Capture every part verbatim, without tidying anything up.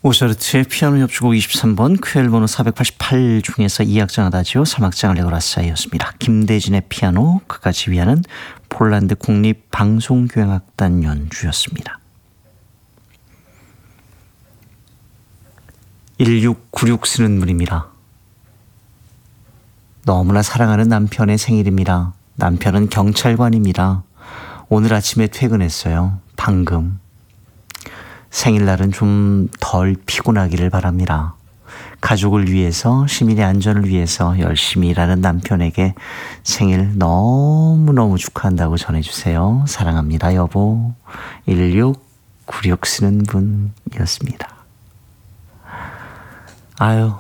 모차르트의 피아노 협주곡 이십삼 번 큐엘 번호 사백팔십팔 중에서 이 악장 아다지오 삼 악장 알레고라사이였습니다. 김대진의 피아노, 그가 지휘하는 폴란드 국립방송교향악단 연주였습니다. 일육구육 쓰는 분입니다. 너무나 사랑하는 남편의 생일입니다. 남편은 경찰관입니다. 오늘 아침에 퇴근했어요. 방금. 생일날은 좀 덜 피곤하기를 바랍니다. 가족을 위해서, 시민의 안전을 위해서 열심히 일하는 남편에게 생일 너무너무 축하한다고 전해주세요. 사랑합니다, 여보. 일육구육 쓰는 분이었습니다. 아유,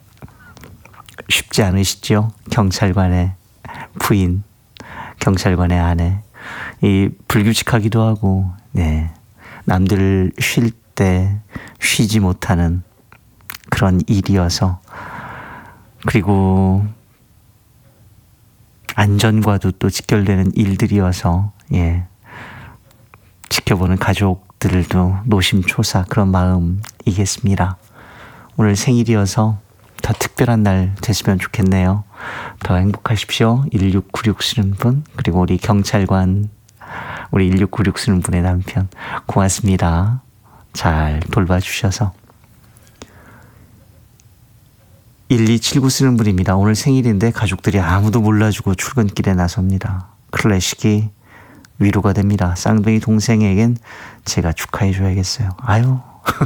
쉽지 않으시죠? 경찰관의 부인, 경찰관의 아내. 이 불규칙하기도 하고, 네. 남들 쉴 때 쉬지 못하는 그런 일이어서, 그리고 안전과도 또 직결되는 일들이어서, 예, 지켜보는 가족들도 노심초사 그런 마음이겠습니다. 오늘 생일이어서 더 특별한 날 됐으면 좋겠네요. 더 행복하십시오. 일육구육 쓰는 분, 그리고 우리 경찰관, 우리 일육구육 쓰는 분의 남편, 고맙습니다. 잘 돌봐주셔서. 일이칠구 쓰는 분입니다. 오늘 생일인데 가족들이 아무도 몰라주고 출근길에 나섭니다. 클래식이 위로가 됩니다. 쌍둥이 동생에겐 제가 축하해줘야겠어요. 아유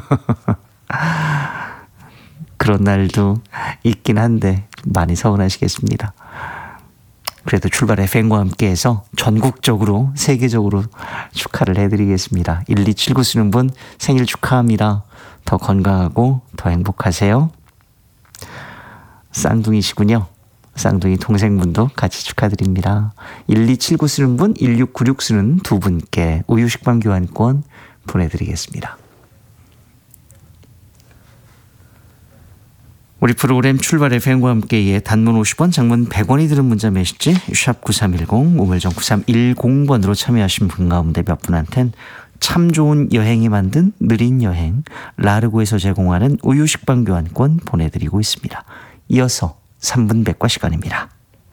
그런 날도 있긴 한데 많이 서운하시겠습니다. 그래도 출발 에프엠과 함께해서 전국적으로, 세계적으로 축하를 해드리겠습니다. 일이칠구 쓰는 분 생일 축하합니다. 더 건강하고 더 행복하세요. 쌍둥이시군요. 쌍둥이 동생분도 같이 축하드립니다. 일이칠구 쓰는 분, 일육구육 쓰는 두 분께 우유 식빵 교환권 보내드리겠습니다. 우리 프로그램 출발 에프엠과 함께에 단문 오십 원, 장문 백 원이 드는 문자 메시지 샵 구삼일공, 우물정 구삼일공 번으로 참여하신 분 가운데 몇 분한텐 참 좋은 여행이 만든 느린 여행 라르고에서 제공하는 우유 식빵 교환권 보내드리고 있습니다. 이어서 삼 분 백과 시간입니다.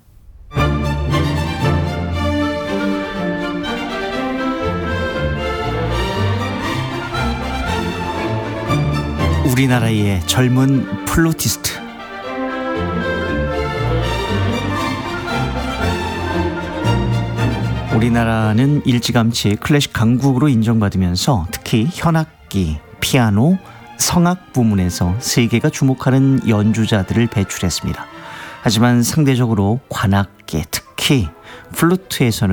우리나라의 젊은 플루티스트. 우리나라는 일찌감치 클래식 강국으로 인정받으면서 특히 현악기, 피아노, 성악 부문에서 세계가 주목하는 연주자들을 배출했습니다. 하지만 상대적으로 관악기, 특히 플루트에서는